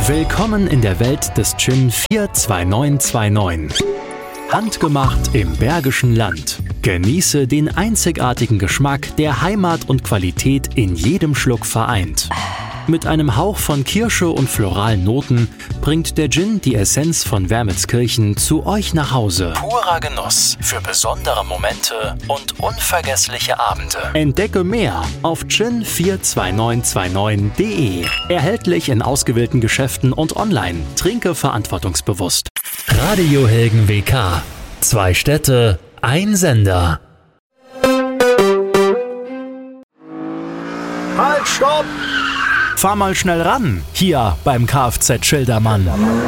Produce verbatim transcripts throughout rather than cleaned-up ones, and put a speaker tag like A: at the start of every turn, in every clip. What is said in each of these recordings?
A: Willkommen in der Welt des Gin vier zwei neun zwei neun. Handgemacht im Bergischen Land. Genieße den einzigartigen Geschmack, der Heimat und Qualität in jedem Schluck vereint. Mit einem Hauch von Kirsche und floralen Noten bringt der Gin die Essenz von Wermelskirchen zu euch nach Hause. Purer Genuss für besondere Momente und unvergessliche Abende. Entdecke mehr auf gin vier zwei neun zwei neun punkt de. Erhältlich in ausgewählten Geschäften und online. Trinke verantwortungsbewusst. Radio Helgen W K. Zwei Städte, ein Sender.
B: Halt, stopp!
A: Fahr mal schnell ran, hier beim Kfz Schildermann.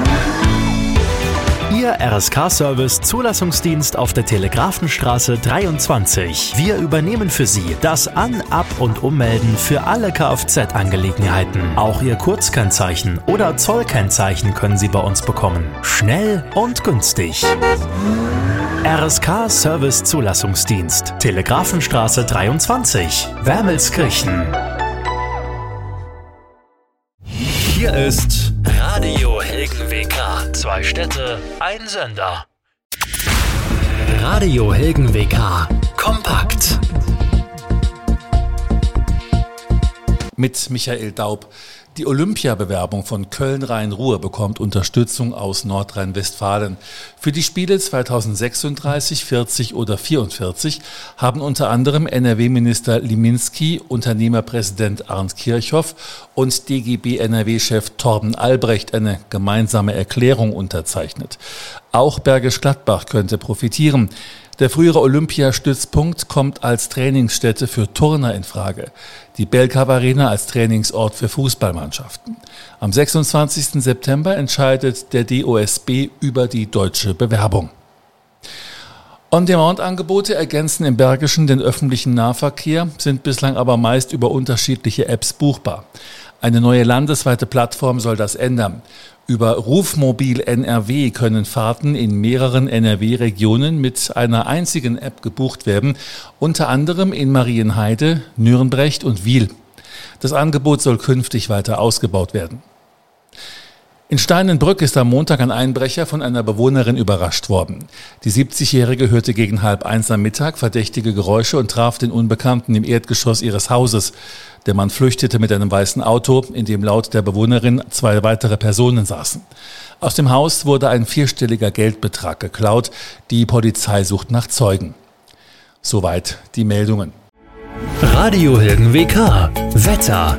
A: Ihr R S K-Service Zulassungsdienst auf der Telegrafenstraße dreiundzwanzig. Wir übernehmen für Sie das An-, Ab- und Ummelden für alle Kfz-Angelegenheiten. Auch Ihr Kurzkennzeichen oder Zollkennzeichen können Sie bei uns bekommen. Schnell und günstig. R S K-Service Zulassungsdienst, Telegrafenstraße dreiundzwanzig, Wermelskirchen. Hier ist Radio Helgen W K. Zwei Städte, ein Sender. Radio Helgen W K. Kompakt.
C: Mit Michael Daub. Die Olympiabewerbung von Köln-Rhein-Ruhr bekommt Unterstützung aus Nordrhein-Westfalen. Für die Spiele zweitausendsechsunddreißig, vierzig oder vierundvierzig haben unter anderem N R W-Minister Liminski, Unternehmerpräsident Arndt Kirchhoff und D G B N R W-Chef Torben Albrecht eine gemeinsame Erklärung unterzeichnet. Auch Bergisch Gladbach könnte profitieren. Der frühere Olympiastützpunkt kommt als Trainingsstätte für Turner in Frage. Die Belkav Arena als Trainingsort für Fußballmannschaften. Am sechsundzwanzigsten September entscheidet der D O S B über die deutsche Bewerbung. On-Demand-Angebote ergänzen im Bergischen den öffentlichen Nahverkehr, sind bislang aber meist über unterschiedliche Apps buchbar. Eine neue landesweite Plattform soll das ändern. Über Rufmobil N R W können Fahrten in mehreren N R W-Regionen mit einer einzigen App gebucht werden, unter anderem in Marienheide, Nürnberg und Wiel. Das Angebot soll künftig weiter ausgebaut werden. In Steinenbrück ist am Montag ein Einbrecher von einer Bewohnerin überrascht worden. Die siebzigjährige hörte gegen halb eins am Mittag verdächtige Geräusche und traf den Unbekannten im Erdgeschoss ihres Hauses. Der Mann flüchtete mit einem weißen Auto, in dem laut der Bewohnerin zwei weitere Personen saßen. Aus dem Haus wurde ein vierstelliger Geldbetrag geklaut. Die Polizei sucht nach Zeugen. Soweit die Meldungen.
A: Radio Helgen W K. Wetter.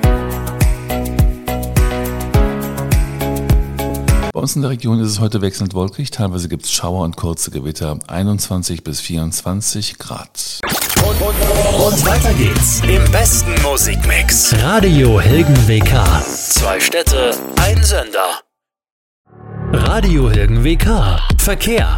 C: Bei uns in der Region ist es heute wechselnd wolkig, teilweise gibt es Schauer und kurze Gewitter, einundzwanzig bis vierundzwanzig Grad.
A: Und, und, und weiter geht's im besten Musikmix. Radio Helgen W K. Zwei Städte, ein Sender. Radio Helgen W K. Verkehr.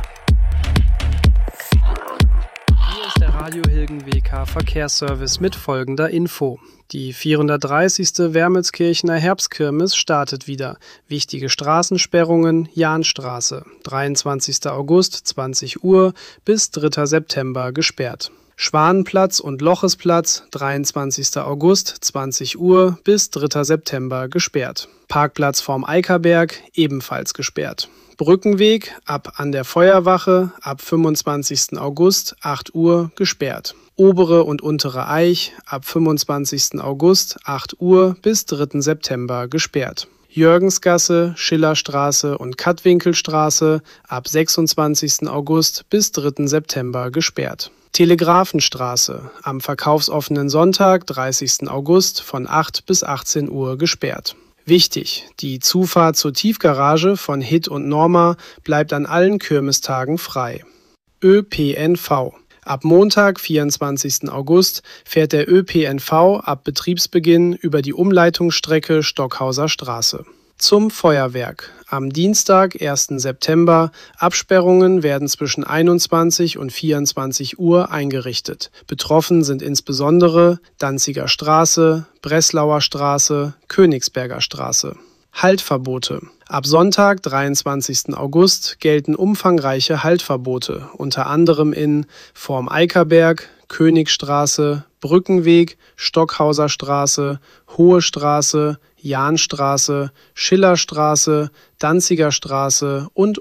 D: Hier ist der Radio Helgen W K Verkehrsservice mit folgender Info. Die vierhundertdreißigste Wermelskirchener Herbstkirmes startet wieder. Wichtige Straßensperrungen: Jahnstraße, dreiundzwanzigster August, zwanzig Uhr bis dritter September gesperrt. Schwanenplatz und Lochesplatz, dreiundzwanzigster August, zwanzig Uhr bis dritter September gesperrt. Parkplatz vorm Eickerberg, ebenfalls gesperrt. Brückenweg ab an der Feuerwache ab fünfundzwanzigsten August, acht Uhr gesperrt. Obere und untere Eich ab fünfundzwanzigsten August, acht Uhr bis dritten September gesperrt. Jürgensgasse, Schillerstraße und Kattwinkelstraße ab sechsundzwanzigsten August bis dritten September gesperrt. Telegrafenstraße am verkaufsoffenen Sonntag, dreißigsten August von acht bis achtzehn Uhr gesperrt. Wichtig: Die Zufahrt zur Tiefgarage von Hit und Norma bleibt an allen Kirmestagen frei. Ö P N V. Ab Montag, vierundzwanzigsten August, fährt der Ö P N V ab Betriebsbeginn über die Umleitungsstrecke Stockhauser Straße. Zum Feuerwerk. Am Dienstag, ersten September, Absperrungen werden zwischen einundzwanzig und vierundzwanzig Uhr eingerichtet. Betroffen sind insbesondere Danziger Straße, Breslauer Straße, Königsberger Straße. Haltverbote. Ab Sonntag, dreiundzwanzigsten August, gelten umfangreiche Haltverbote, unter anderem in Vorm Eickerberg, Königstraße, Brückenweg, Stockhauser Straße, Hohe Straße, Jahnstraße, Schillerstraße, Danziger Straße und